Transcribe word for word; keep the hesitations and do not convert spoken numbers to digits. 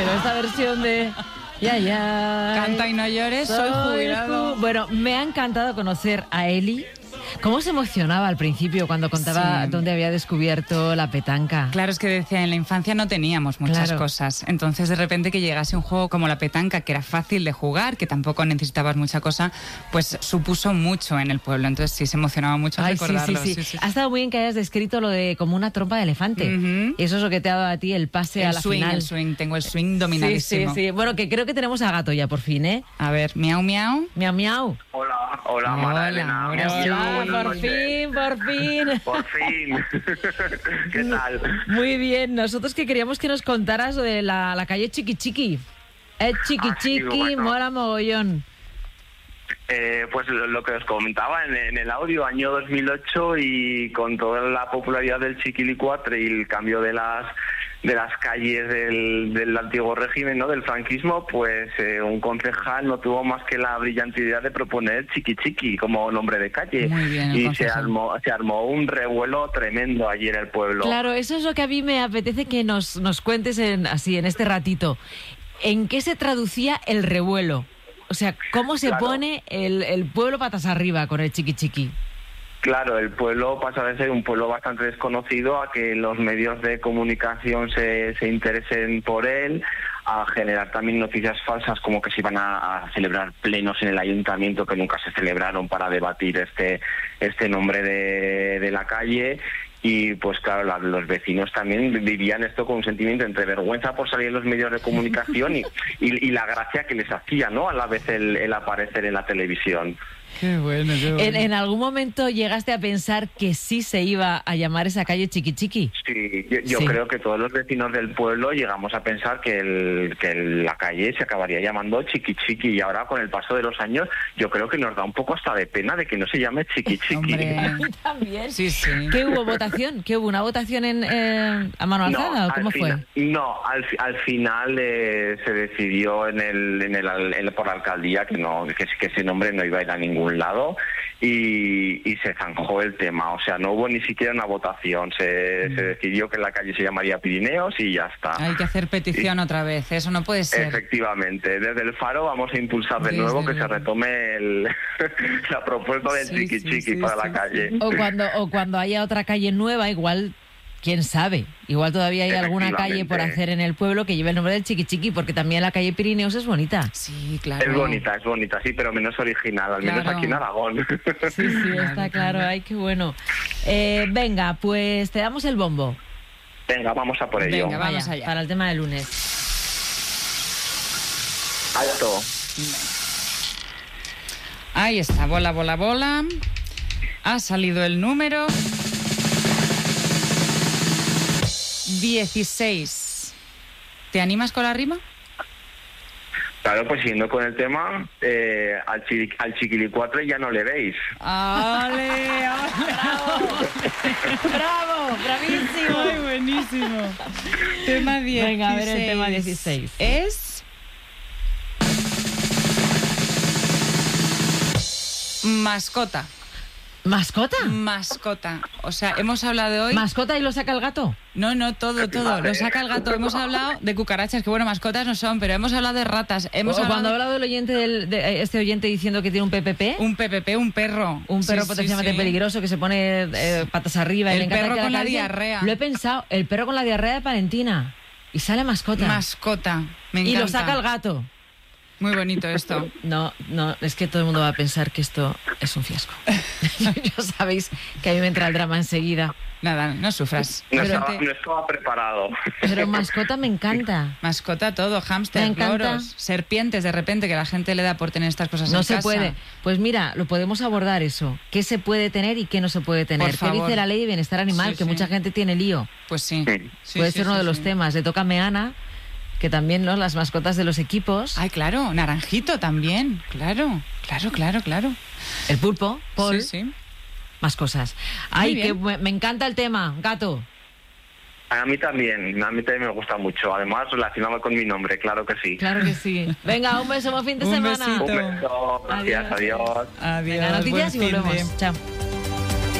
pero esta versión de... Ya, ya. Canta y no llores, soy, soy jubilado. Bueno, me ha encantado conocer a Eli. ¿Cómo se emocionaba al principio cuando contaba sí. dónde había descubierto la petanca? Claro, es que decía, en la infancia no teníamos muchas claro. cosas. Entonces, de repente, que llegase un juego como la petanca, que era fácil de jugar, que tampoco necesitabas mucha cosa, pues supuso mucho en el pueblo. Entonces, sí, se emocionaba mucho Ay, recordarlo. Sí, sí, sí. Sí, sí. Ha estado muy bien que hayas descrito lo de como una trompa de elefante. Uh-huh. Eso es lo que te ha dado a ti el pase el a la swing, final. El swing, tengo el swing dominadísimo. Sí, sí, sí. Bueno, que creo que tenemos a Gato ya por fin, ¿eh? A ver, miau, miau. Miau, miau. Hola, hola, Mara Elena. Hola, hola, por noches. fin, por fin. Por fin. ¿Qué tal? Muy bien. Nosotros que queríamos que nos contaras de la, la calle Chiqui Chiqui. Es Chiqui ah, sí, Chiqui, bueno. mola mogollón. Eh, pues lo, lo que os comentaba en, en el audio, año dos mil ocho, y con toda la popularidad del chiquilicuatre y el cambio de las de las calles del, del antiguo régimen, ¿no?, del franquismo, pues eh, un concejal no tuvo más que la brillante idea de proponer Chiqui Chiqui como nombre de calle. Muy bien, y se armó, se armó un revuelo tremendo allí en el pueblo. Claro, eso es lo que a mí me apetece que nos, nos cuentes en, así en este ratito. ¿En qué se traducía el revuelo? O sea, ¿cómo se claro. pone el, el pueblo patas arriba con el Chiqui Chiqui? Claro, el pueblo pasa de ser un pueblo bastante desconocido a que los medios de comunicación se, se interesen por él, a generar también noticias falsas como que se iban a, a celebrar plenos en el ayuntamiento que nunca se celebraron para debatir este, este nombre de, de la calle. Y pues claro, la, los vecinos también vivían esto con un sentimiento entre vergüenza por salir en los medios de comunicación y, y, y la gracia que les hacía, ¿no?, a la vez el, el aparecer en la televisión. Qué bueno, qué bueno. ¿En, ¿En algún momento llegaste a pensar que sí se iba a llamar esa calle Chiqui Chiqui? Sí, yo, yo sí. creo que todos los vecinos del pueblo llegamos a pensar que, el, que el, la calle se acabaría llamando Chiqui Chiqui, y ahora con el paso de los años yo creo que nos da un poco hasta de pena de que no se llame Chiqui Chiqui. También. Sí, sí. ¿Qué hubo votación? ¿Qué hubo una votación en eh, a mano alzada no, o cómo fue? Final, no, al, al final eh, se decidió en el, en el, en, por la alcaldía que no que, que ese nombre no iba a ir a ningún lado. Y, y se zanjó el tema, o sea, no hubo ni siquiera una votación, se, mm. se decidió que la calle se llamaría Pirineos y ya está. Hay que hacer petición y, otra vez, eso no puede ser. Efectivamente, desde el Faro vamos a impulsar de desde nuevo que el... se retome el, la propuesta del sí, Chiqui sí, Chiqui sí, para sí, la calle. Sí. O cuando, o cuando haya otra calle nueva, igual... ¿Quién sabe? Igual todavía hay alguna calle por hacer en el pueblo que lleve el nombre del Chiqui Chiqui, porque también la calle Pirineos es bonita. Sí, claro. Es bonita, es bonita, sí, pero menos original, al claro. menos aquí en Aragón. Sí, sí, está claro. Ay, qué bueno. Eh, venga, pues te damos el bombo. Venga, vamos a por ello. Venga, vamos allá. Para el tema del lunes. Alto. Ahí está, bola, bola, bola. Ha salido el número... dieciséis. ¿Te animas con la rima? Claro, pues siguiendo con el tema, eh, al, chi, al chiquilicuatre ya no le veis. ¡Ale! ¡Bravo! ¡Bravo! ¡Bravísimo! ¡Ay, buenísimo! Tema dieciséis. Venga, a ver el tema dieciséis. Es... mascota. ¿Mascota? Mascota. O sea, hemos hablado hoy... ¿Mascota y lo saca el gato? No, no, todo, todo. Lo saca el gato. Hemos hablado de cucarachas, que bueno, mascotas no son, pero hemos hablado de ratas. Hemos o hablado cuando ha hablado el oyente del, de este oyente diciendo que tiene un P P P. Un P P P, un perro. Un perro sí, potencialmente sí, sí. peligroso que se pone eh, patas arriba. El y le perro que con la, la diarrea. Lo he pensado, el perro con la diarrea de Valentina. Y sale mascota. Mascota, me encanta. Y lo saca el gato. Muy bonito esto. No, no, es que todo el mundo va a pensar que esto es un fiasco. Ya sabéis que a mí me entra el drama enseguida. Nada, no sufras. No, pero estaba, te... no estaba preparado. Pero mascota me encanta. Mascota todo, hámster, loros, serpientes de repente, que la gente le da por tener estas cosas no en casa. No se puede. Pues mira, lo podemos abordar eso. ¿Qué se puede tener y qué no se puede tener? ¿Qué dice la ley de bienestar animal? Sí, que sí. mucha gente tiene lío. Pues sí. sí. Puede sí, ser sí, uno sí, de los sí. temas. Le toca a Meana, que también, ¿no? Las mascotas de los equipos. Ay, claro, naranjito también. Claro, claro, claro, claro. El pulpo, Paul. Sí, sí. Más cosas. Ay, que me encanta el tema, gato. A mí también, a mí también me gusta mucho. Además, relacionado con mi nombre, claro que sí. Claro que sí. Venga, un beso, buen fin de un semana. Besito. Un beso, gracias, adiós. Adiós. Venga, noticias y volvemos. Chao.